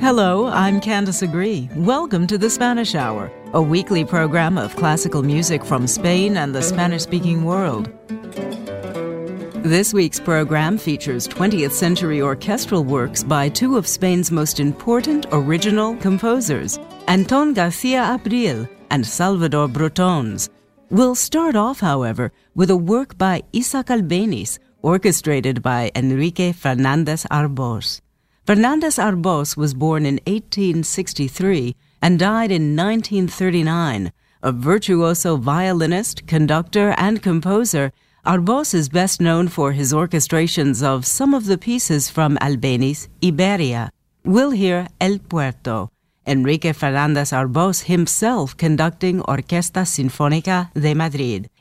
Hello, I'm Candace Agree. Welcome to the Spanish Hour, a weekly program of classical music from Spain and the Spanish-speaking world. This week's program features 20th century orchestral works by two of Spain's most important original composers, Antón García Abril and Salvador Brotons. We'll start off, however, with a work by Isaac Albéniz, orchestrated by Enrique Fernández Arbós. Fernández Arbós was born in 1863 and died in 1939. A virtuoso violinist, conductor, and composer, Arbós is best known for his orchestrations of some of the pieces from Albéniz's Iberia. We'll hear El Puerto, Enrique Fernández Arbós himself conducting Orquesta Sinfónica de Madrid.